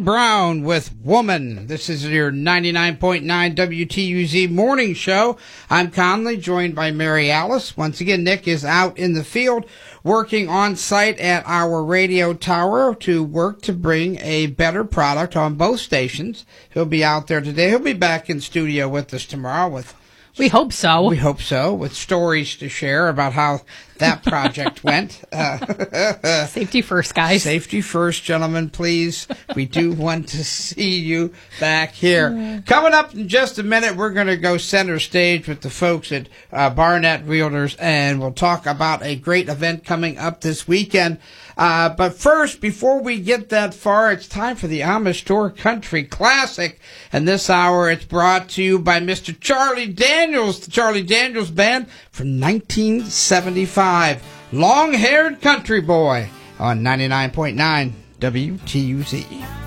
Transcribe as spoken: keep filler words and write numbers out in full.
Ed Brown with Woman. This is your ninety-nine point nine W T U Z morning show. I'm Conley, joined by Mary Alice. Once again, Nick is out in the field working on site at our radio tower to work to bring a better product on both stations. He'll be out there today. He'll be back in studio with us tomorrow with We hope so. We hope so, with stories to share about how that project went. Uh, Safety first, guys. Safety first, gentlemen, please. We do want to see you back here. Coming up in just a minute, we're going to go center stage with the folks at uh, Barnett Realtors, and we'll talk about a great event coming up this weekend. Uh, but first, before we get that far, it's time for the Amish Tour Country Classic. And this hour, it's brought to you by Mister Charlie Daniels, the Charlie Daniels Band from nineteen seventy-five. Long-haired country boy on ninety-nine point nine W T U Z.